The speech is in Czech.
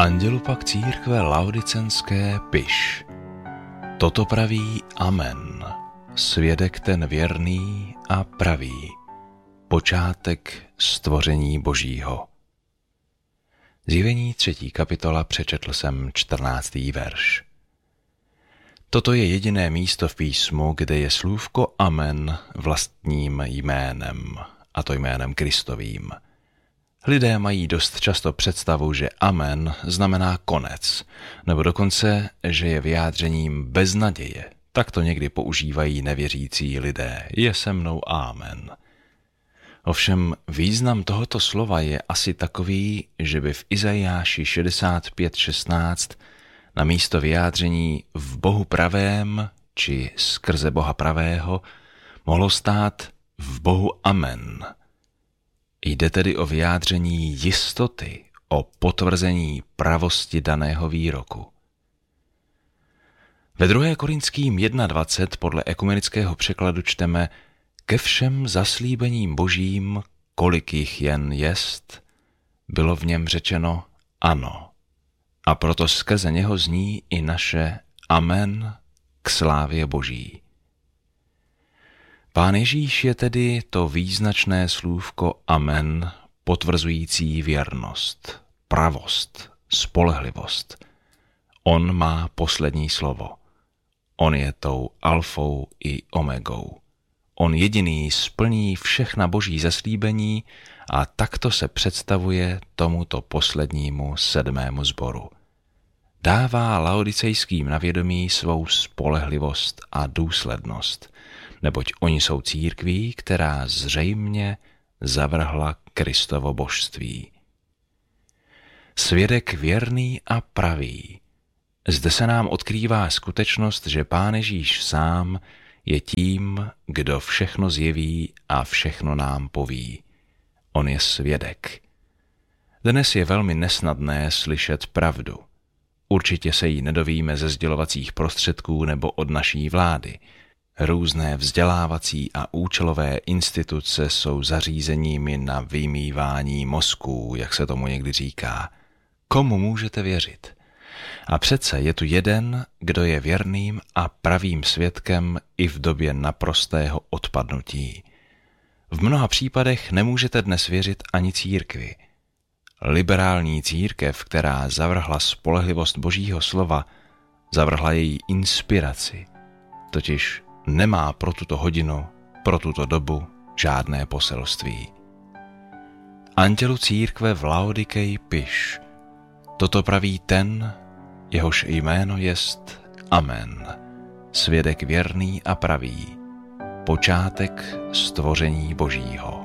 Andělu pak církve laodicenské piš. Toto praví Amen, svědek ten věrný a pravý, počátek stvoření Božího. Zjevení 3. kapitola, přečetl jsem 14. verš. Toto je jediné místo v písmu, kde je slůvko Amen vlastním jménem, a to jménem Kristovým. Lidé mají dost často představu, že Amen znamená konec, nebo dokonce, že je vyjádřením beznaděje. Tak to někdy používají nevěřící lidé. Je se mnou Amen. Ovšem význam tohoto slova je asi takový, že by v Izajáši 65:16 na místo vyjádření v Bohu pravém či skrze Boha pravého mohlo stát v Bohu Amen. Jde tedy o vyjádření jistoty, o potvrzení pravosti daného výroku. Ve 2. Korinským 1:20 podle ekumenického překladu čteme: ke všem zaslíbením Božím, kolik jich jen jest, bylo v něm řečeno ano. A proto skrze něho zní i naše Amen k slávě Boží. Pán Ježíš je tedy to význačné slůvko Amen, potvrzující věrnost, pravost, spolehlivost. On má poslední slovo. On je tou alfou i omegou. On jediný splní všechna Boží zaslíbení a takto se představuje tomuto poslednímu 7. sboru. Dává laodicejským na vědomí svou spolehlivost a důslednost, neboť oni jsou církví, která zřejmě zavrhla Kristovo božství. Svědek věrný a pravý. Zde se nám odkrývá skutečnost, že Pán Ježíš sám je tím, kdo všechno zjeví a všechno nám poví. On je svědek. Dnes je velmi nesnadné slyšet pravdu. Určitě se jí nedovíme ze sdělovacích prostředků nebo od naší vlády. Různé vzdělávací a účelové instituce jsou zařízeními na vymývání mozků, jak se tomu někdy říká. Komu můžete věřit? A přece je tu jeden, kdo je věrným a pravým svědkem i v době naprostého odpadnutí. V mnoha případech nemůžete dnes věřit ani církvi. Liberální církev, která zavrhla spolehlivost Božího slova, zavrhla její inspiraci, totiž nemá pro tuto hodinu, pro tuto dobu žádné poselství. Andělu církve v Laodikeji piš. Toto praví ten, jehož jméno jest Amen, svědek věrný a pravý, počátek stvoření Božího.